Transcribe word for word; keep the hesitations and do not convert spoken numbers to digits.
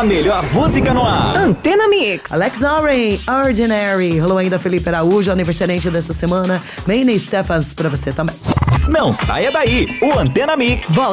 A melhor música no ar. Antena Mix. Alex Oren, Ordinary. Rolou ainda Felipe Araújo, aniversariante dessa semana. Maine Stephens pra você também. Não saia daí. O Antena Mix